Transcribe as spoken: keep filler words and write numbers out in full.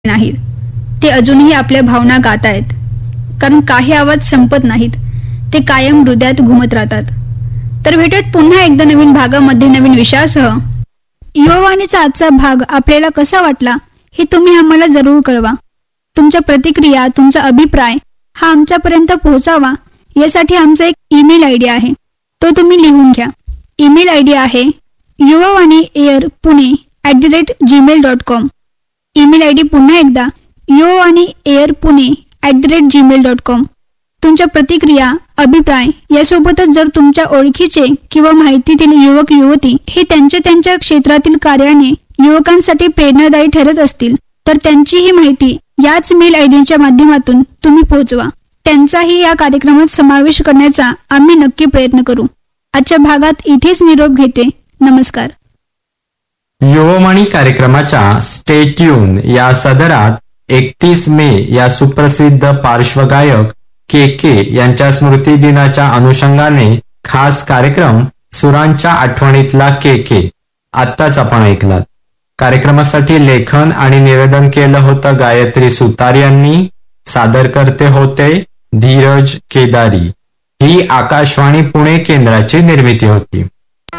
नाहीत, ते अजूनही आपल्या भावना गात आहेत. कारण काही आवाज संपत नाहीत, ते कायम हृदयात घुमत राहतात. तर भेटत पुन्हा एकदा नवीन भागामध्ये नवीन विषयासह. युवावाणीचा आजचा भाग आपल्याला कसा वाटला हे तुम्ही आम्हाला जरूर कळवा. तुमच्या प्रतिक्रिया, तुमचा अभिप्राय हा आमच्यापर्यंत पोहोचावा यासाठी आमचा एक ईमेल आय डी आहे, तो तुम्ही लिहून घ्या. ईमेल आय डी आहे Yuvavani air Pune at the rate Gmail dot com. Email I D पुन्हा एकदा Yuvavani air Pune at the rate Gmail dot com. तुमच्या प्रतिक्रिया, अभिप्राय यासोबतच जर तुमच्या ओळखीचे किंवा माहितीतील युवक युवती हे त्यांच्या त्यांच्या क्षेत्रातील कार्याने युवकांसाठी प्रेरणादायी ठरत असतील तर त्यांचीही माहिती याच मेल आय डीच्या माध्यमातून तुम्ही पोहोचवा. त्यांचाही या कार्यक्रमात समावेश करण्याचा आम्ही नक्की प्रयत्न करू. आजच्या भागात इथेच निरोप घेते. नमस्कार. युववाणी कार्यक्रमाच्या स्टे ट्यून या सदरात एकतीस मे या सुप्रसिद्ध पार्श्वगायक के के यांच्या स्मृती दिनाच्या अनुषंगाने खास कार्यक्रम सुरांच्या आठवणीतला के के आत्ताच आपण ऐकलात. कार्यक्रमासाठी लेखन आणि निवेदन केलं होतं गायत्री सुतार यांनी. सादरकर्ते होते धीरज केदारी. ही आकाशवाणी पुणे केंद्राची निर्मिती होती.